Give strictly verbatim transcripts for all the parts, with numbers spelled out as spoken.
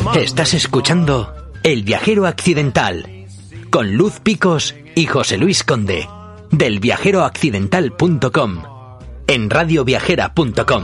Estás escuchando El Viajero Accidental con Luz Picos y José Luis Conde del viajero accidental punto com en radio viajera punto com.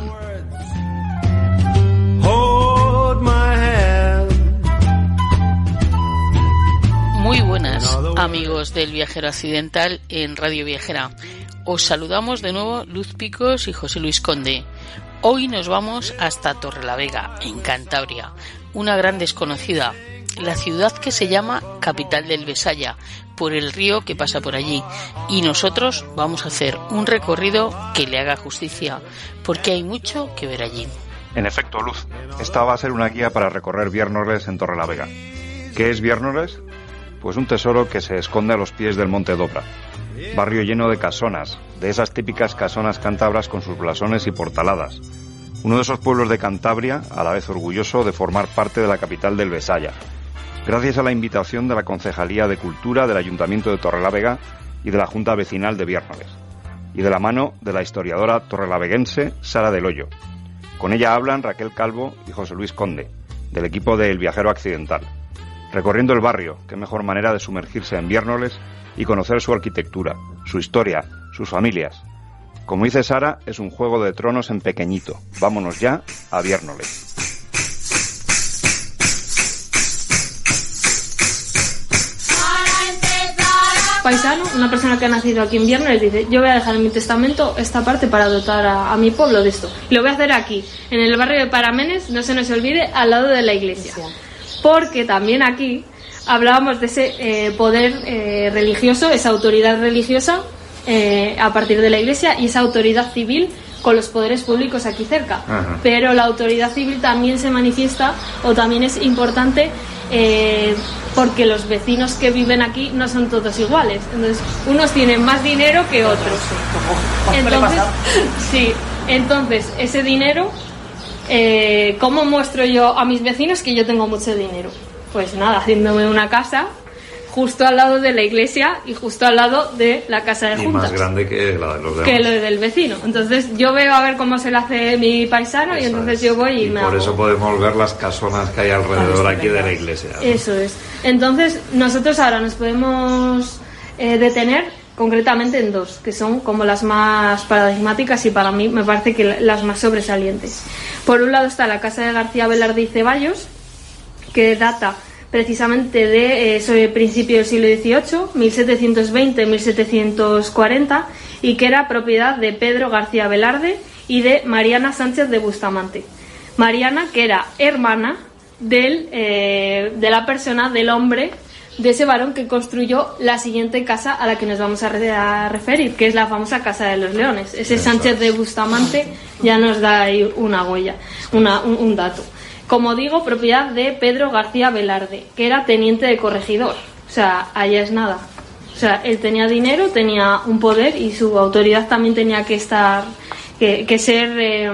Muy buenas amigos del Viajero Accidental en Radio Viajera. Os saludamos de nuevo Luz Picos y José Luis Conde. Hoy nos vamos hasta Torrelavega, en Cantabria, una gran desconocida, la ciudad que se llama capital del Besaya, por el río que pasa por allí. Y nosotros vamos a hacer un recorrido que le haga justicia, porque hay mucho que ver allí. En efecto, Luz, esta va a ser una guía para recorrer Viernores en Torrelavega. ¿Qué es Viernores? Pues un tesoro que se esconde a los pies del Monte Dobra, barrio lleno de casonas, de esas típicas casonas cántabras con sus blasones y portaladas. Uno de esos pueblos de Cantabria, a la vez orgulloso de formar parte de la capital del Besaya, gracias a la invitación de la Concejalía de Cultura del Ayuntamiento de Torrelavega y de la Junta Vecinal de Viernores, y de la mano de la historiadora torrelaveguense Sara del Hoyo. Con ella hablan Raquel Calvo y José Luis Conde, del equipo de El Viajero Accidental. Recorriendo el barrio, qué mejor manera de sumergirse en Viernores y conocer su arquitectura, su historia, sus familias. Como dice Sara, es un juego de tronos en pequeñito. Vámonos ya a Viernores. Paisano, una persona que ha nacido aquí en Viernores, dice: yo voy a dejar en mi testamento esta parte para dotar a, a mi pueblo de esto. Y lo voy a hacer aquí, en el barrio de Paramenes, no se nos olvide, al lado de la iglesia. Porque también aquí hablábamos de ese eh, poder eh, religioso, esa autoridad religiosa eh, a partir de la iglesia y esa autoridad civil con los poderes públicos aquí cerca. Ajá. Pero la autoridad civil también se manifiesta, o también es importante, eh, porque los vecinos que viven aquí no son todos iguales. Entonces, unos tienen más dinero que otros. Entonces, sí, entonces ese dinero, eh, ¿cómo muestro yo a mis vecinos que yo tengo mucho dinero? Pues nada, haciéndome una casa justo al lado de la iglesia y justo al lado de la casa de juntas. Y más grande que la de los demás. Que lo del vecino. Entonces yo veo a ver cómo se lo hace mi paisano. Eso y entonces es. yo voy y, y me por hago... eso podemos ver las casonas que hay alrededor aquí de la iglesia, ¿no? Eso es. Entonces nosotros ahora nos podemos eh, detener concretamente en dos, que son como las más paradigmáticas y para mí me parece que las más sobresalientes. Por un lado está la casa de García Velarde y Ceballos, que data precisamente de eh, sobre principio del siglo dieciocho, mil setecientos veinte a mil setecientos cuarenta, y que era propiedad de Pedro García Velarde y de Mariana Sánchez de Bustamante. Mariana, que era hermana del, eh, de la persona, del hombre, de ese varón que construyó la siguiente casa a la que nos vamos a, re- a referir, que es la famosa Casa de los Leones. Ese Eso. Sánchez de Bustamante ya nos da ahí una huella, una, un, un dato. Como digo, propiedad de Pedro García Velarde, que era teniente de corregidor. O sea, allá es nada. O sea, él tenía dinero, tenía un poder y su autoridad también tenía que estar, que, que ser, eh,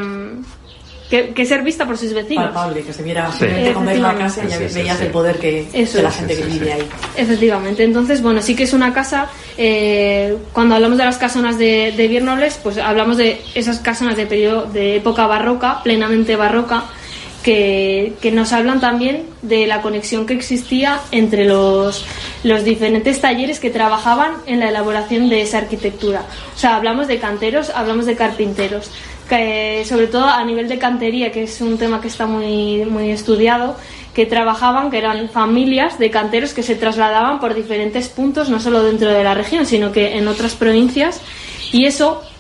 que, que ser vista por sus vecinos. Palpable, que se viera sí. con ver la casa y ya sí, sí, veías sí. el poder que Eso de la gente sí, que vive sí. ahí. Efectivamente. Entonces, bueno, sí que es una casa. Eh, cuando hablamos de las casonas de, de Viernores, pues hablamos de esas casonas de periodo, de época barroca, plenamente barroca. Que, que nos hablan también de la conexión que existía entre los, los diferentes talleres que trabajaban en la elaboración de esa arquitectura. O sea, hablamos de canteros, hablamos de carpinteros, que, sobre todo a nivel de cantería, que es un tema que está muy, muy estudiado, que trabajaban, que eran familias de canteros que se trasladaban por diferentes puntos, no solo dentro de la región, sino que en otras provincias, y eso